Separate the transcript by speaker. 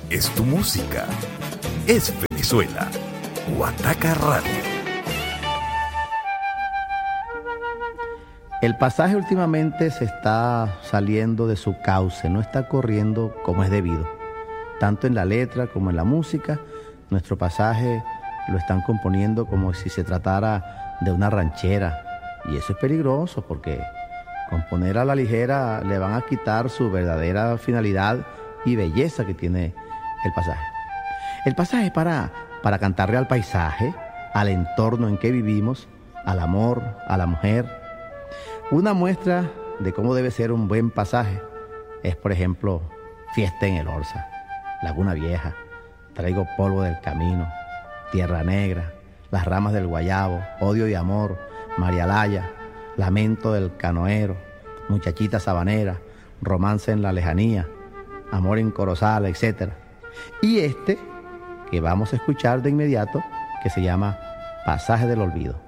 Speaker 1: es tu música. Es Venezuela. Guataca Radio.
Speaker 2: El pasaje últimamente se está saliendo de su cauce, no está corriendo como es debido. Tanto en la letra como en la música, nuestro pasaje lo están componiendo como si se tratara de una ranchera. Y eso es peligroso porque componer a la ligera le van a quitar su verdadera finalidad y belleza que tiene el pasaje. El pasaje es para cantarle al paisaje, al entorno en que vivimos, al amor, a la mujer. Una muestra de cómo debe ser un buen pasaje es, por ejemplo, Fiesta en el Orza, Laguna Vieja, Traigo polvo del camino, Tierra Negra, Las ramas del guayabo, Odio y amor, María Laya, Lamento del canoero, Muchachita sabanera, Romance en la lejanía, Amor en Corozal, etc. Y este, que vamos a escuchar de inmediato, que se llama Pasaje del olvido.